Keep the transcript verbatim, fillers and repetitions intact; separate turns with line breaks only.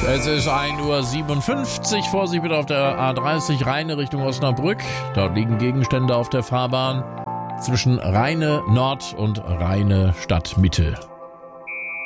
Es ist ein Uhr siebenundfünfzig. Vorsicht bitte auf der A dreißig Rheine Richtung Osnabrück. Dort liegen Gegenstände auf der Fahrbahn zwischen Rheine Nord und Rheine Stadtmitte.